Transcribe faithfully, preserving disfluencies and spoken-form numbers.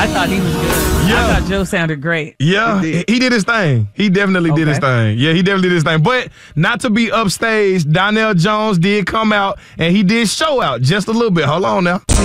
I thought he was good. Yeah. I thought Joe sounded great. Yeah, he He did. did. his thing. He definitely did his Okay. thing. Yeah, he definitely did his thing. But not to be upstage, Donnell Jones did come out and he did show out just a little bit. Hold on now.